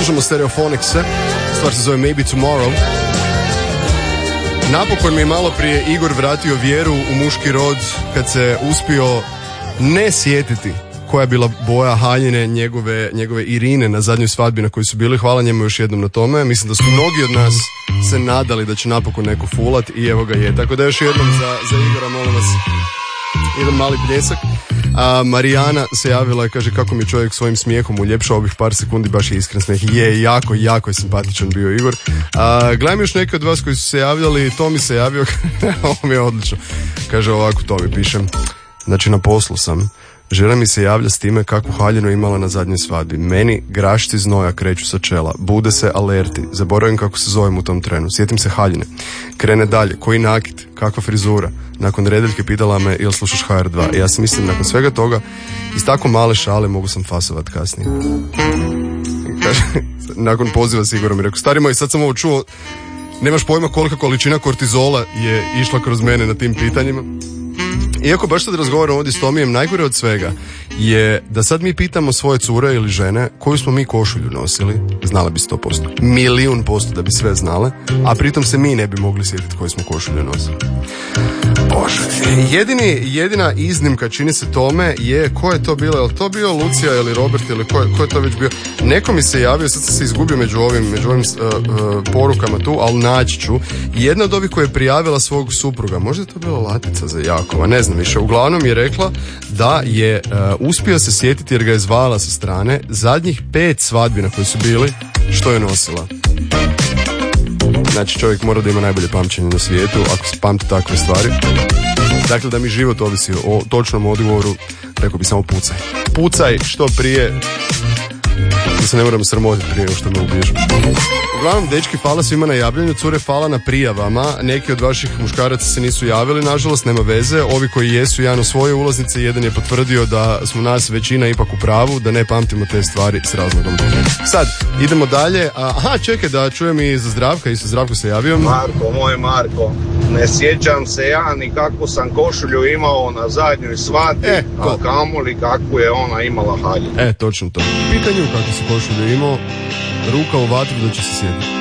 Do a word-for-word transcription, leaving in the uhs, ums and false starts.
slušamo Stereophonics-e, stvar se zove Maybe Tomorrow. Napokon mi je malo prije Igor vratio vjeru u muški rod kad se uspio ne sjetiti koja je bila boja haljine njegove, njegove Irine na zadnjoj svadbi na kojoj su bili. Hvala njemu još jednom na tome. Mislim da su mnogi od nas se nadali da će napokon neko fulat i evo ga je. Tako da još jednom za, za Igora, molim vas, jedan mali pljesak. A Marijana se javila i kaže kako mi je čovjek svojim smijehom uljepšao ovih par sekundi, baš je iskren smijeh. Je, jako, jako je simpatičan bio Igor. A, gledam još neke od vas koji su se javljali, Tomi se javio, ovo mi je odlično. Kaže ovako, Tomi, pišem, znači na poslu sam. Žena mi se javlja s time kakvu haljinu imala na zadnjoj svadbi. Meni grašci znoja kreću sa čela. Bude se alerti. Zaboravim kako se zovem u tom trenu. Sjetim se haljine. Krene dalje. Koji nakit? Kakva frizura? Nakon redeljke pitala me jel slušaš ha er dva. I ja si mislim nakon svega toga iz tako male šale mogu sam fasovat kasnije. Kaže, nakon poziva s Igorom mi rekao, stari moj, sad sam ovo čuo, nemaš pojma kolika količina kortizola je išla kroz mene na tim pitanjima. Iako baš sad razgovaram ovdje s Tomijem, najgore od svega je da sad mi pitamo svoje cure ili žene koju smo mi košulju nosili, znala bi sto posto, milijun posto da bi sve znale, a pritom se mi ne bi mogli sjetiti koju smo košulju nosili. Bože, jedini, jedina iznimka čini se tome je, ko je to bilo, je li to bio Lucija ili Robert ili ko je, ko je to već bio, neko mi se javio, sad sam se izgubio među ovim, među ovim uh, uh, porukama tu, ali naći ću, jedna od ovih koja je prijavila svog supruga, možda je to bila Latica za Jakova, ne znam više, uglavnom je rekla da je uh, uspio se sjetiti jer ga je zvala sa strane zadnjih pet svadbi na koje su bili, što je nosila. Znači čovjek mora da ima najbolje pamćenje na svijetu ako se pamti takve stvari. Dakle, da mi život ovisi o točnom odgovoru, rekao bi samo pucaj. Pucaj što prije, da se ne moramo sramotiti prije što me ubiješ. Uglavnom, dečki, hvala svima na javljanju, cure, hvala na prijavama. Neki od vaših muškaraca se nisu javili, nažalost, nema veze. Ovi koji jesu, jedan u svoje ulaznice, jedan je potvrdio da smo nas većina ipak u pravu, da ne pamtimo te stvari s razlogom. Sad, idemo dalje. Aha, čekaj da čujem i za Zdravka, i sa Zdravko se javio. Marko, moj Marko, ne sjećam se ja ni kakvu sam košulju imao na zadnjoj svadbi, e, a kamoli kakvu je ona imala haljinu. E, točno to. Pitanje u kakvu si košulju imao, ruka u vatru da će se sjetiti.